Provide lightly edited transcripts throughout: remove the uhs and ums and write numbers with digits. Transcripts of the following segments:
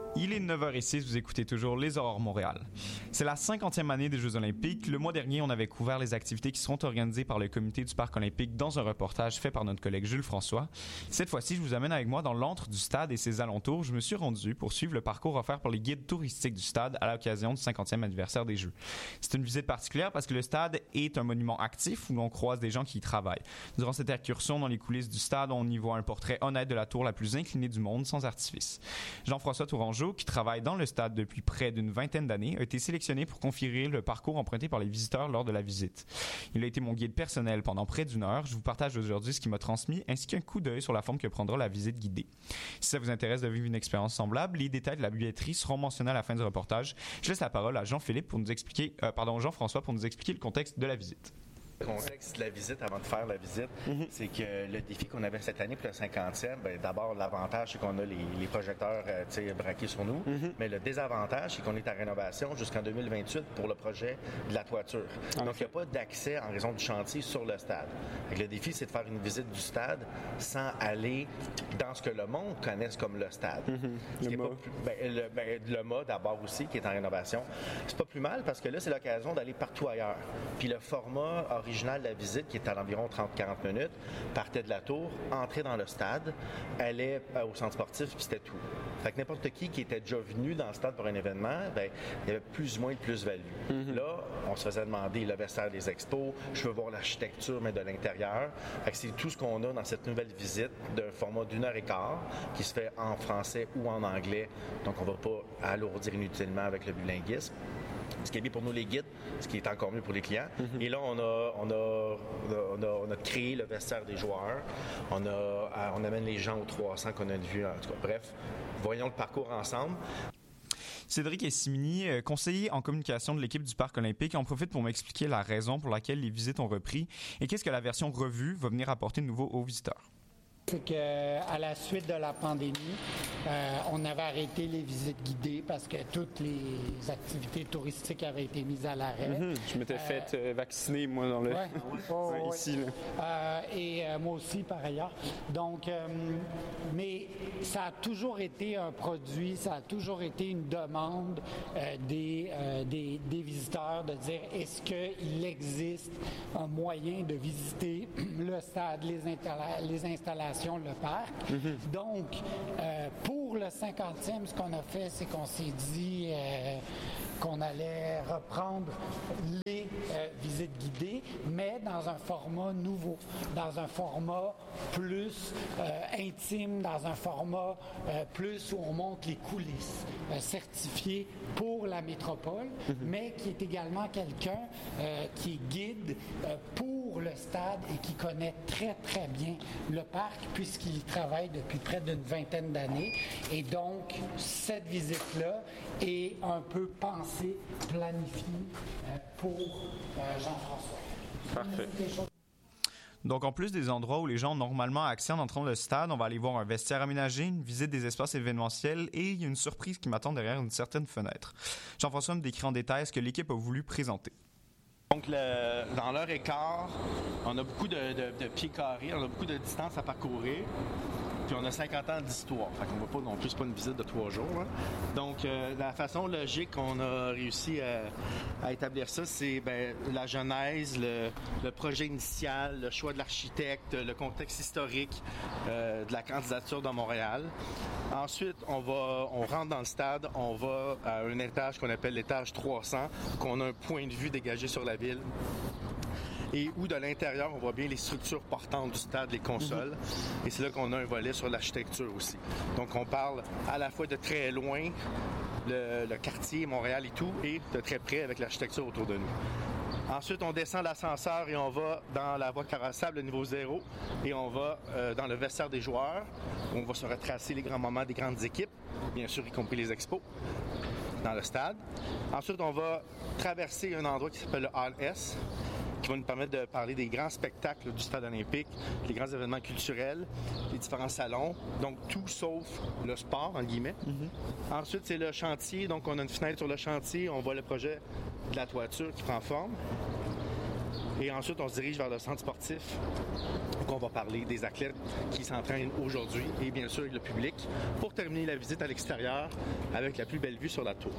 Il est 9h06, vous écoutez toujours Les Aurores Montréal. C'est la 50e année des Jeux olympiques. Le mois dernier, on avait couvert les activités qui seront organisées par le comité du Parc olympique dans un reportage fait par notre collègue Jules François. Cette fois-ci, je vous amène avec moi dans l'antre du stade et ses alentours. Je me suis rendu pour suivre le parcours offert par les guides touristiques du stade à l'occasion du 50e anniversaire des Jeux. C'est une visite particulière parce que le stade est un monument actif où l'on croise des gens qui y travaillent. Durant cette incursion dans les coulisses du stade, on y voit un portrait honnête de la tour la plus inclinée du monde sans artifice. Jean-François Tourangeau, qui travaille dans le stade depuis près d'une vingtaine d'années, a été sélectionné pour configurer le parcours emprunté par les visiteurs lors de la visite. Il a été mon guide personnel pendant près d'une heure. Je vous partage aujourd'hui ce qu'il m'a transmis ainsi qu'un coup d'œil sur la forme que prendra la visite guidée. Si ça vous intéresse de vivre une expérience semblable, les détails de la billetterie seront mentionnés à la fin du reportage. Je laisse la parole à Jean-François pour nous expliquer le contexte de la visite. Le contexte de la visite, avant de faire la visite, c'est que le défi qu'on avait cette année pour le 50e, d'abord, l'avantage, c'est qu'on a les projecteurs braqués sur nous, mais le désavantage, c'est qu'on est à rénovation jusqu'en 2028 pour le projet de la toiture. Donc, il n'y a pas d'accès en raison du chantier sur le stade. Donc, le défi, c'est de faire une visite du stade sans aller dans ce que le monde connaisse comme le stade. Le mât, d'abord aussi, qui est en rénovation. C'est pas plus mal parce que là, c'est l'occasion d'aller partout ailleurs. Puis le format original de la visite, qui est à l'environ 30-40 minutes, partait de la tour, entrait dans le stade, allait au centre sportif, puis c'était tout. Fait que n'importe qui était déjà venu dans le stade pour un événement, il y avait plus ou moins de plus-value. Là, on se faisait demander le vestiaire des expos, je veux voir l'architecture, mais de l'intérieur. Fait que c'est tout ce qu'on a dans cette nouvelle visite d'un format d'1h15 qui se fait en français ou en anglais. Donc, on ne va pas alourdir inutilement avec le bilinguisme. Ce qui est bien pour nous les guides, ce qui est encore mieux pour les clients. Et là, on a créé le vestiaire des joueurs. On amène les gens aux 300 qu'on a vus. En tout cas, bref, voyons le parcours ensemble. Cédric Essimini, conseiller en communication de l'équipe du Parc olympique, en profite pour m'expliquer la raison pour laquelle les visites ont repris et qu'est-ce que la version revue va venir apporter de nouveau aux visiteurs. C'est qu'à la suite de la pandémie, on avait arrêté les visites guidées parce que toutes les activités touristiques avaient été mises à l'arrêt. Je m'étais fait vacciner, moi, dans le... ici. Et moi aussi, par ailleurs. Donc, mais ça a toujours été un produit, ça a toujours été une demande des visiteurs de dire est-ce qu'il existe un moyen de visiter le stade, les installations, le parc. Donc, pour le 50e, ce qu'on a fait, c'est qu'on s'est dit qu'on allait reprendre les visites guidées, mais dans un format nouveau, dans un format plus intime, dans un format plus où on montre les coulisses, certifié pour la métropole, mais qui est également quelqu'un qui est guide pour le stade et qui connaît très, très bien le parc puisqu'il y travaille depuis près d'une vingtaine d'années. Et donc, cette visite-là est un peu pensée, planifiée pour Jean-François. Parfait. Donc, en plus des endroits où les gens ont normalement accès en entrant dans le stade, on va aller voir un vestiaire aménagé, une visite des espaces événementiels et il y a une surprise qui m'attend derrière une certaine fenêtre. Jean-François me décrit en détail ce que l'équipe a voulu présenter. Donc, dans l'heure et quart, on a beaucoup de pieds carrés, on a beaucoup de distance à parcourir. Puis on a 50 ans d'histoire. Fait qu'on va pas non plus, c'est pas une visite de 3 jours. Hein. Donc, la façon logique qu'on a réussi à établir ça, c'est la genèse, le projet initial, le choix de l'architecte, le contexte historique de la candidature de Montréal. Ensuite, on rentre dans le stade, on va à un étage qu'on appelle l'étage 300, qu'on a un point de vue dégagé sur la ville. Et où de l'intérieur, on voit bien les structures portantes du stade, les consoles. Et c'est là qu'on a un volet sur l'architecture aussi. Donc, on parle à la fois de très loin, le quartier, Montréal et tout, et de très près avec l'architecture autour de nous. Ensuite, on descend l'ascenseur et on va dans la voie carrossable, le niveau 0, et on va dans le vestiaire des joueurs, où on va se retracer les grands moments des grandes équipes, bien sûr, y compris les expos, dans le stade. Ensuite, on va traverser un endroit qui s'appelle le Hall S, qui va nous permettre de parler des grands spectacles du stade olympique, les grands événements culturels, les différents salons, donc tout sauf le sport, en guillemets. Ensuite, c'est le chantier, donc on a une fenêtre sur le chantier, on voit le projet de la toiture qui prend forme. Et ensuite, on se dirige vers le centre sportif. Donc, on va parler des athlètes qui s'entraînent aujourd'hui et bien sûr avec le public pour terminer la visite à l'extérieur avec la plus belle vue sur la tour.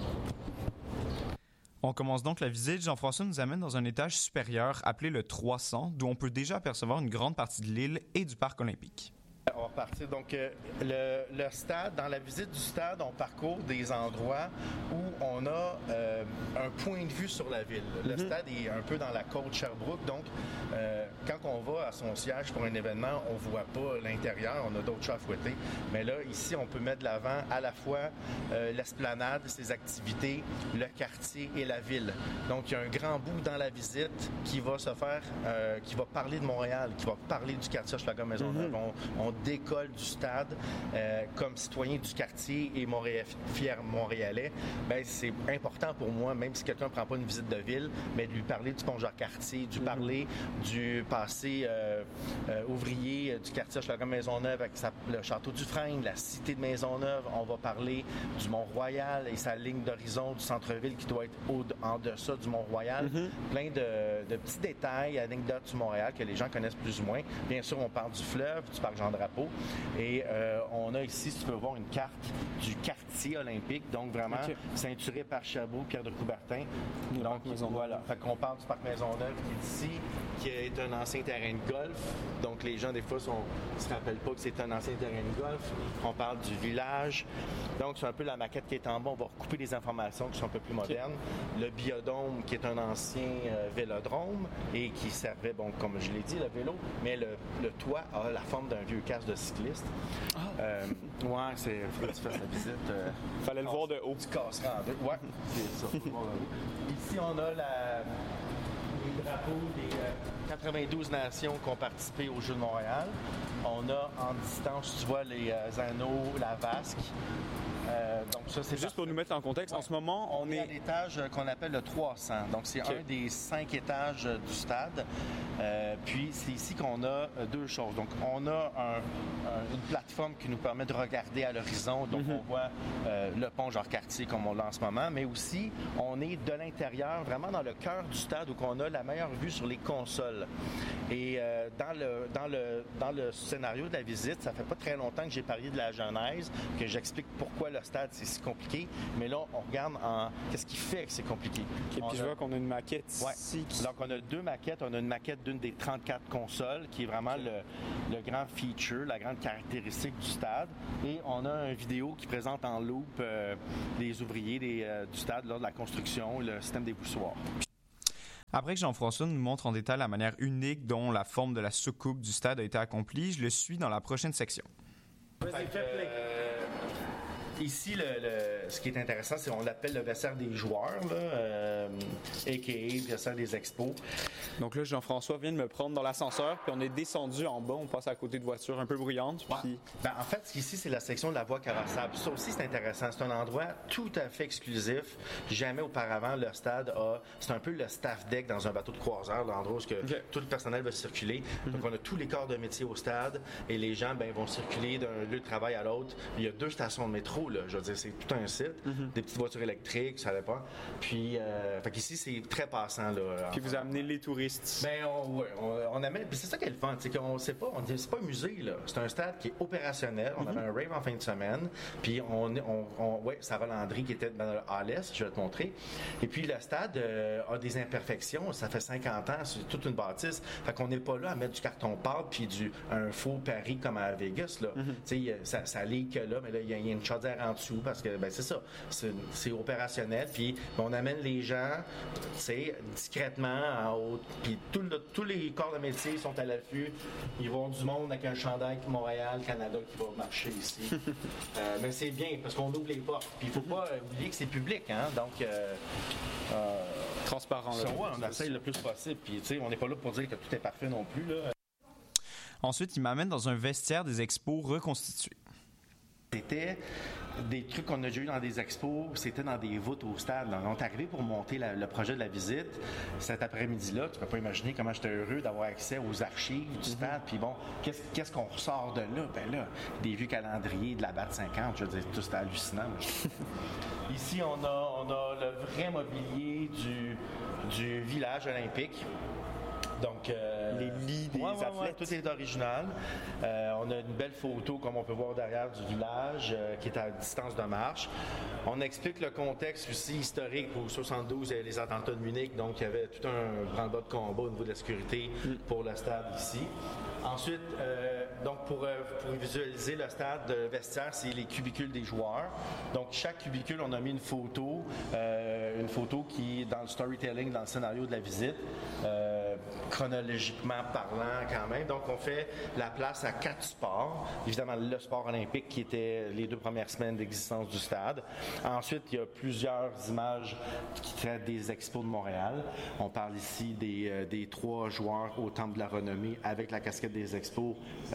On commence donc la visite. Jean-François nous amène dans un étage supérieur appelé le 300, d'où on peut déjà apercevoir une grande partie de l'île et du parc olympique. On va repartir. Donc, le stade, dans la visite du stade, on parcourt des endroits où on a un point de vue sur la ville. Le stade est un peu dans la côte Sherbrooke, donc quand on va à son siège pour un événement, on ne voit pas l'intérieur, on a d'autres chats à fouetter. Mais là, ici, on peut mettre de l'avant à la fois l'esplanade, ses activités, le quartier et la ville. Donc, il y a un grand bout dans la visite qui va se faire, qui va parler de Montréal, qui va parler du quartier Hochelaga-Maisonneuve. On décolle du stade comme citoyen du quartier et fier Montréalais. Bien, c'est important pour moi, même si quelqu'un ne prend pas une visite de ville, mais de lui parler du pont Jacques-Cartier, de lui parler du passé ouvrier du quartier Hochelaga-Maisonneuve avec le château du Frêne, la cité de Maisonneuve. On va parler du Mont-Royal et sa ligne d'horizon du centre-ville qui doit être en deçà du Mont-Royal. Plein de petits détails, anecdotes du Montréal que les gens connaissent plus ou moins. Bien sûr, on parle du fleuve, du parc Jean-Drapeau. Et on a ici, si tu peux voir, une carte du quartier olympique, donc vraiment ceinturé par Chabot, Pierre de Coubertin. Donc voilà, fait qu'on parle du parc Maisonneuve qui est ici, qui est un ancien terrain de golf. Donc les gens, des fois, ne se rappellent pas que c'est un ancien terrain de golf. On parle du village. Donc c'est un peu la maquette qui est en bas. On va recouper des informations qui sont un peu plus modernes. Le biodôme, qui est un ancien vélodrome et qui servait, bon, comme je l'ai dit, le vélo, mais le toit a la forme d'un vieux casque de cycliste. Ouais, c'est... Faut que tu fasses la visite. Fallait le voir de haut. Tu casseras en deux. Ouais, c'est ça. Ici, on a les drapeaux des 92 nations qui ont participé aux Jeux de Montréal. On a en distance, tu vois, les anneaux, la vasque. Donc ça, c'est juste pour nous mettre en contexte, en ce moment, on est à l'étage qu'on appelle le 300. Donc, c'est un des 5 étages du stade. Puis, c'est ici qu'on a deux choses. Donc, on a une plateforme qui nous permet de regarder à l'horizon. Donc, on voit le pont Jacques-Cartier comme on l'a en ce moment. Mais aussi, on est de l'intérieur, vraiment dans le cœur du stade où on a la meilleure vue sur les consoles. Et dans le scénario de la visite, ça fait pas très longtemps que j'ai parlé de la genèse, que j'explique pourquoi le stade c'est si compliqué, mais là on regarde qu'est-ce qui fait que c'est compliqué. Et puis je vois qu'on a une maquette ici. Donc on a deux maquettes. On a une maquette d'une des 34 consoles qui est vraiment le grand feature, la grande caractéristique du stade. Et on a une vidéo qui présente en loop les ouvriers du stade lors de la construction, le système des poussoirs. Après que Jean-François nous montre en détail la manière unique dont la forme de la soucoupe du stade a été accomplie, je le suis dans la prochaine section. Ici, ce qui est intéressant, c'est qu'on l'appelle le vestiaire des joueurs, a.k.a. le vestiaire des expos. Donc là, Jean-François vient de me prendre dans l'ascenseur, puis on est descendu en bas, on passe à côté de voitures un peu bruyantes. Puis... Ben, en fait, ici, c'est la section de la voie carrossable. Ça aussi, c'est intéressant. C'est un endroit tout à fait exclusif. Jamais auparavant, le stade c'est un peu le staff deck dans un bateau de croiseur, l'endroit où tout le personnel va circuler. Donc, on a tous les corps de métier au stade et les gens vont circuler d'un lieu de travail à l'autre. Il y a 2 stations de métro. Là, je veux dire, c'est tout un site, des petites voitures électriques, ça dépend. Puis, ici, c'est très passant. Là, puis vous amenez les touristes. Ben, on amène. Puis c'est ça qui est le fun, c'est qu'on sait pas, c'est pas un musée, là. C'est un stade qui est opérationnel. On avait un rave en fin de semaine. Puis, Sarah Landry qui était dans le Halles, je vais te montrer. Et puis, le stade a des imperfections. Ça fait 50 ans, c'est toute une bâtisse. Fait qu'on n'est pas là à mettre du carton-pâte puis un faux Paris comme à Vegas, là. Tu sais, ça leak là, mais là, il y a une chaudière en dessous parce que, c'est ça. C'est opérationnel. Puis, on amène les gens, tu sais, discrètement en haut. Puis, tous les corps de métier sont à l'affût. Ils vont du monde avec un chandail Montréal, Canada qui va marcher ici. Mais c'est bien parce qu'on ouvre les portes. Puis, il ne faut pas oublier que c'est public, hein. Donc, transparent. On essaye le plus possible. Puis, tu sais, on n'est pas là pour dire que tout est parfait non plus, là. Ensuite, il m'amène dans un vestiaire des expos reconstitué. C'était des trucs qu'on a déjà eu dans des expos, c'était dans des voûtes au stade. Là. On est arrivé pour monter le projet de la visite cet après-midi-là. Tu peux pas imaginer comment j'étais heureux d'avoir accès aux archives du stade. Puis bon, qu'est-ce qu'on ressort de là? Ben là, des vieux calendriers de la BAT 50, je veux dire, tout c'était hallucinant. Ici, on a le vrai mobilier du village olympique. Donc, Les lits des athlètes. tout est original. On a une belle photo, comme on peut voir derrière, du village, qui est à distance de marche. On explique le contexte aussi historique. Pour 72, il y avait les attentats de Munich, donc il y avait tout un branle-bas de combat au niveau de la sécurité pour le stade ici. Ensuite, donc pour visualiser le stade de vestiaire, c'est les cubicules des joueurs. Donc chaque cubicule, on a mis une photo qui est dans le storytelling, dans le scénario de la visite, chronologiquement parlant quand même. Donc on fait la place à 4 sports. Évidemment, le sport olympique qui était les 2 premières semaines d'existence du stade. Ensuite, il y a plusieurs images qui traitent des expos de Montréal. On parle ici des 3 joueurs au Temple de la Renommée avec la casquette des expos.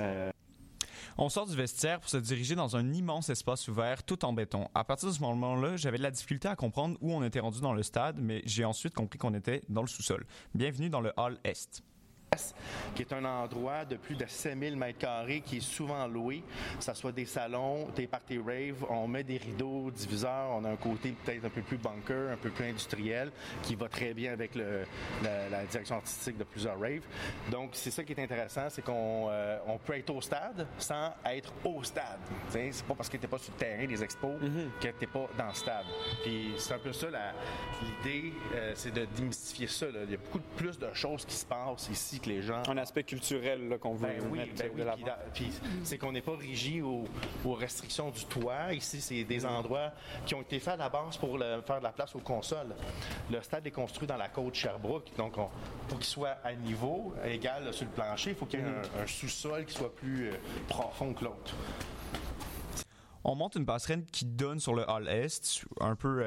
On sort du vestiaire pour se diriger dans un immense espace ouvert, tout en béton. À partir de ce moment-là, j'avais de la difficulté à comprendre où on était rendu dans le stade, mais j'ai ensuite compris qu'on était dans le sous-sol. Bienvenue dans le Hall Est. Qui est un endroit de plus de 7000 mètres carrés qui est souvent loué, que ce soit des salons, des parties rave, on met des rideaux diviseurs, on a un côté peut-être un peu plus bunker, un peu plus industriel, qui va très bien avec la direction artistique de plusieurs raves. Donc c'est ça qui est intéressant, c'est qu'on peut être au stade sans être au stade. T'sais, c'est pas parce que t'es pas sur le terrain des expos que t'es pas dans le stade. Puis c'est un peu ça l'idée, c'est de démystifier ça. Là. Il y a beaucoup plus de choses qui se passent ici que les gens. Un aspect culturel là, qu'on veut mettre de l'avant. Puis c'est qu'on n'est pas régi aux restrictions du toit. Ici, c'est des endroits qui ont été faits à la base pour faire de la place aux consoles. Le stade est construit dans la côte Sherbrooke, donc pour qu'il soit à niveau, égal là, sur le plancher, il faut qu'il y ait un sous-sol qui soit plus profond que l'autre. On monte une passerelle qui donne sur le Hall Est, un peu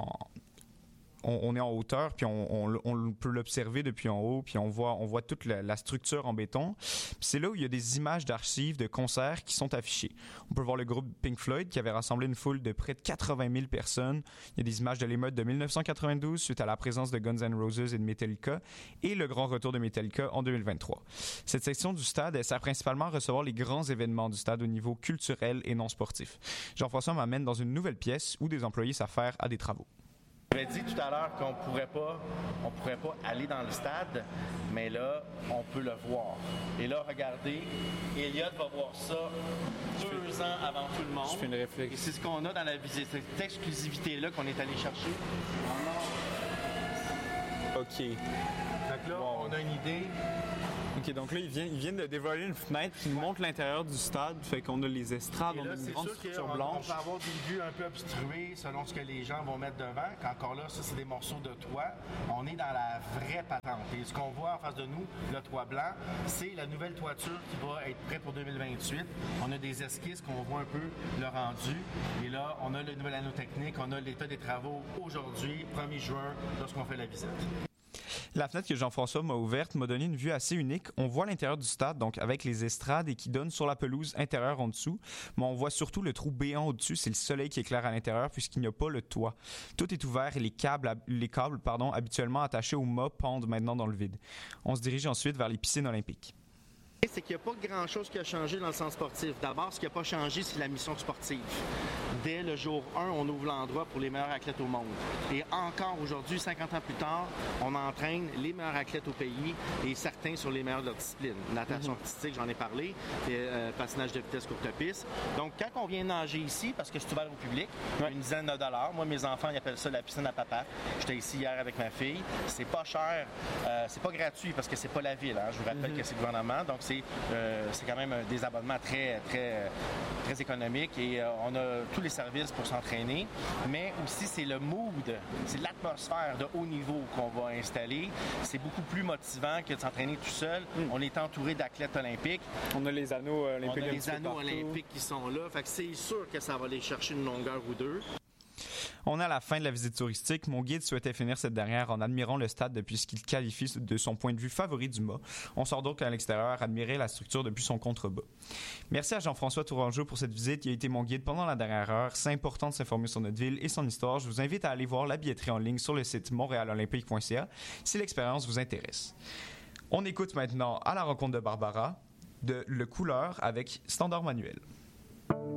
on est en hauteur, puis on peut l'observer depuis en haut, puis on voit toute la structure en béton. Puis c'est là où il y a des images d'archives de concerts qui sont affichées. On peut voir le groupe Pink Floyd qui avait rassemblé une foule de près de 80 000 personnes. Il y a des images de l'émeute de 1992 suite à la présence de Guns N' Roses et de Metallica et le grand retour de Metallica en 2023. Cette section du stade, elle sert principalement à recevoir les grands événements du stade au niveau culturel et non sportif. Jean-François m'amène dans une nouvelle pièce où des employés s'affairent à des travaux. J'avais dit tout à l'heure qu'on pourrait pas aller dans le stade, mais là, on peut le voir. Et là, regardez, Elliott va voir ça 2 ans avant tout le monde. Je fais une réflexion. Et c'est ce qu'on a dans la visite, cette exclusivité-là qu'on est allé chercher. OK. Donc là, on a une idée. OK, donc là, ils viennent de dévoiler une fenêtre qui nous montre l'intérieur du stade. Fait qu'on a les estrades, on a une grande structure blanche. On peut avoir des vues un peu obstruées selon ce que les gens vont mettre devant. Encore là, ça, c'est des morceaux de toit. On est dans la vraie patente. Et ce qu'on voit en face de nous, le toit blanc, c'est la nouvelle toiture qui va être prête pour 2028. On a des esquisses qu'on voit un peu le rendu. Et là, on a le nouvel anneau technique, on a l'état des travaux aujourd'hui, 1er juin, lorsqu'on fait la visite. La fenêtre que Jean-François m'a ouverte m'a donné une vue assez unique. On voit l'intérieur du stade, donc avec les estrades et qui donne sur la pelouse intérieure en dessous. Mais on voit surtout le trou béant au-dessus. C'est le soleil qui éclaire à l'intérieur puisqu'il n'y a pas le toit. Tout est ouvert et les câbles habituellement attachés au mât pendent maintenant dans le vide. On se dirige ensuite vers les piscines olympiques. C'est qu'il n'y a pas grand-chose qui a changé dans le sens sportif. D'abord, ce qui n'a pas changé, c'est la mission sportive. Dès le jour 1, on ouvre l'endroit pour les meilleurs athlètes au monde. Et encore aujourd'hui, 50 ans plus tard, on entraîne les meilleurs athlètes au pays et certains sur les meilleures de leur discipline. Natation artistique, j'en ai parlé, patinage de vitesse courte piste. Donc, quand on vient nager ici, parce que c'est ouvert au public, une dizaine de $. Moi, mes enfants, ils appellent ça la piscine à papa. J'étais ici hier avec ma fille. C'est pas cher, c'est pas gratuit parce que c'est pas la ville. Hein. Je vous rappelle que c'est le gouvernement. Donc, c'est quand même des abonnements très, très, très économiques et on a tous les services pour s'entraîner, mais aussi c'est le mood, c'est l'atmosphère de haut niveau qu'on va installer. C'est beaucoup plus motivant que de s'entraîner tout seul. On est entouré d'athlètes olympiques. On a les anneaux olympiques. On a les anneaux olympiques qui sont là. Fait que c'est sûr que ça va aller chercher une longueur ou deux. On est à la fin de la visite touristique. Mon guide souhaitait finir cette dernière en admirant le stade depuis ce qu'il qualifie de son point de vue favori du mât. On sort donc à l'extérieur admirer la structure depuis son contrebas. Merci à Jean-François Tourangeau pour cette visite. Il a été mon guide pendant la dernière heure. C'est important de s'informer sur notre ville et son histoire. Je vous invite à aller voir la billetterie en ligne sur le site montrealolympique.ca si l'expérience vous intéresse. On écoute maintenant À la rencontre de Barbara de Le Couleur avec Standard Manuel.